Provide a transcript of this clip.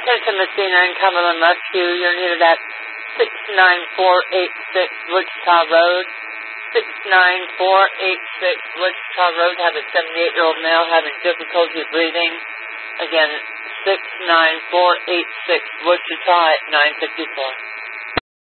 Attention Messina and Cumberland Rescue. You're needed at 69486 Wichita Road. 69486 Wichita Road. Have a 78-year-old male having difficulty breathing. Again, 69486 Wichita at 954.